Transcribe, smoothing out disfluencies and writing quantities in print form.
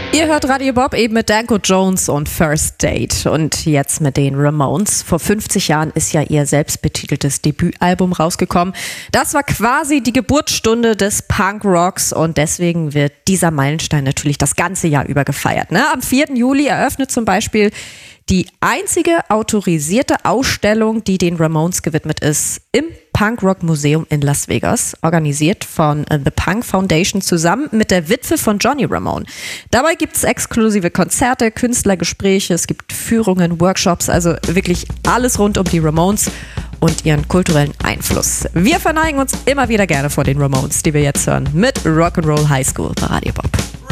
Ihr hört Radio Bob eben mit Danko Jones und First Date und jetzt mit den Ramones. Vor 50 Jahren ist ja ihr selbstbetiteltes Debütalbum rausgekommen. Das war quasi die Geburtsstunde des Punkrocks und deswegen wird dieser Meilenstein natürlich das ganze Jahr über gefeiert. Am 4. Juli eröffnet zum Beispiel die einzige autorisierte Ausstellung, die den Ramones gewidmet ist, im Punkrock Museum in Las Vegas, organisiert von The Punk Foundation zusammen mit der Witwe von Johnny Ramone. Dabei gibt es exklusive Konzerte, Künstlergespräche, es gibt Führungen, Workshops, also wirklich alles rund um die Ramones und ihren kulturellen Einfluss. Wir verneigen uns immer wieder gerne vor den Ramones, die wir jetzt hören, mit Rock'n'Roll High School bei Radio Bob.